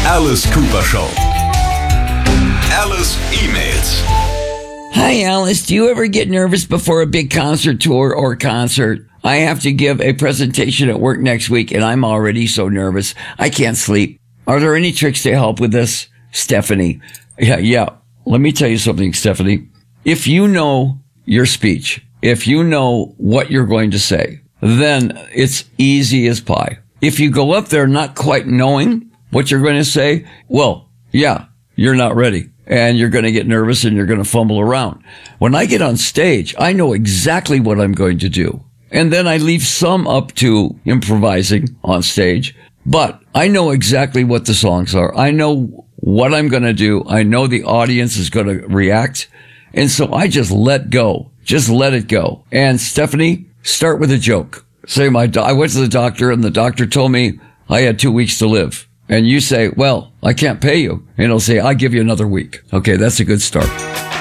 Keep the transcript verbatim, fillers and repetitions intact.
Alice Cooper Show. Alice emails. Hi, Alice. Do you ever get nervous before a big concert tour or concert? I have to give a presentation at work next week, and I'm already so nervous. I can't sleep. Are there any tricks to help with this? Stephanie. Yeah, yeah. Let me tell you something, Stephanie. If you know your speech, if you know what you're going to say, then it's easy as pie. If you go up there not quite knowing what you're going to say, well, yeah, you're not ready. And you're going to get nervous and you're going to fumble around. When I get on stage, I know exactly what I'm going to do. And then I leave some up to improvising on stage. But I know exactly what the songs are. I know what I'm going to do. I know the audience is going to react. And so I just let go. Just let it go. And Stephanie, start with a joke. Say, my do- I went to the doctor and the doctor told me I had two weeks to live. And you say, well, I can't pay you. And he'll say, I'll give you another week. Okay, that's a good start.